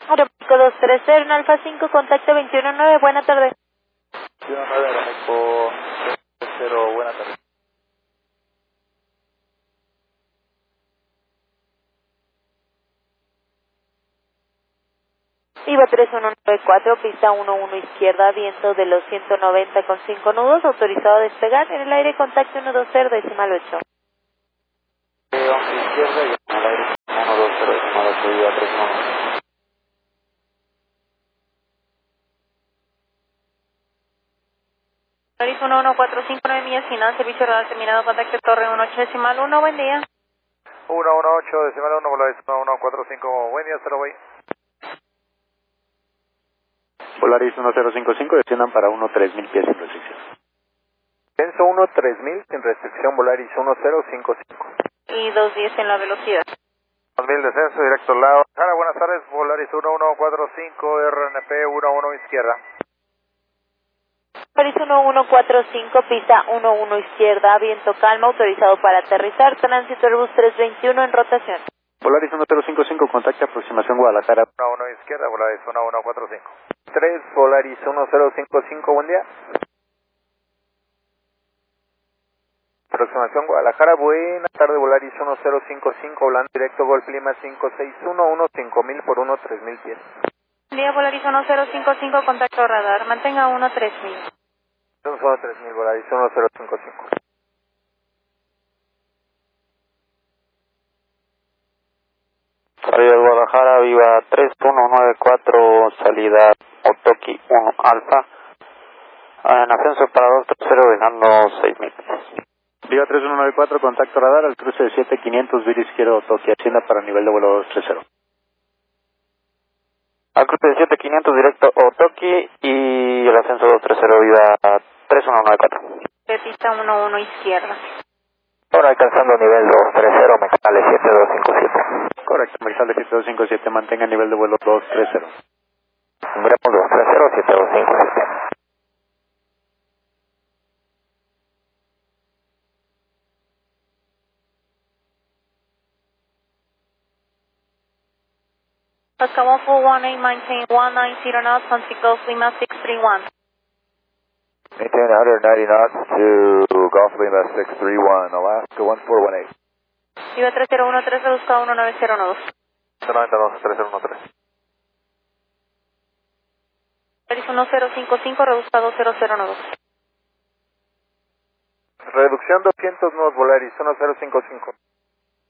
Aeroméxico 230 en Alfa 5, contacto 219, buena tarde. 219 Aeroméxico 230, buena tarde. Viva 3194, pista 11 izquierda, viento de los 190 con 5 nudos, autorizado a despegar, en el aire contacto 120, decimal 8. 11 izquierda y en el aire 120, decimal 8, Viva 311. Paris 1145, 9 millas, final, servicio radar terminado, contacto torre 18 decimal 1, buen día. 118, decimal 1, Volaris 1145, buen día, 0 way. Volaris 1055, desciendan para 13000 pies sin restricción. Censo 13000 sin restricción, Volaris 1055. Y 210 en la velocidad. 2000 descenso, directo al lado. Jara, buenas tardes, Volaris 1145, RNP 11 izquierda. Paris 1145, pista 11 izquierda, viento calma, autorizado para aterrizar, tránsito Airbus 321 en rotación. Volaris 1055, contacto aproximación Guadalajara. 11 izquierda, Volaris 1145. 3, Volaris 1055, buen día. Aproximación Guadalajara, buena tarde, Volaris 1055, volando directo, Golf Lima 561, 15000 por 13000 pies. Buen día, Volaris 1055, contacto radar, mantenga 13000. 13000, Volaris 1055. Salida de Guadalajara, Viva 3194, salida Otoki 1 Alfa. En ascenso para 230, dejando 6000 pies. Viva 3194, contacto radar al cruce de 7500, vía izquierdo Otoki, ascienda para nivel de vuelo 230. Al cruce de 7500, directo Otoki y el ascenso 230, Viva 3194. De pista 11 izquierda. Ahora alcanzando nivel 230, Mexicali 7257. Correcto, Mexicali 7257, mantenga nivel de vuelo 230. Miramos 230, 7257. Oscar 1418, maintain 190 knots, Huntsville Gulf Lima 631. Maintain 190 knots to Golf Lima 631, Alaska 1418. Viva 3013, busca 19012. 192, 3013. Paris 1055, reduzca 20012. Reducción 200 nudos, Volaris 1055.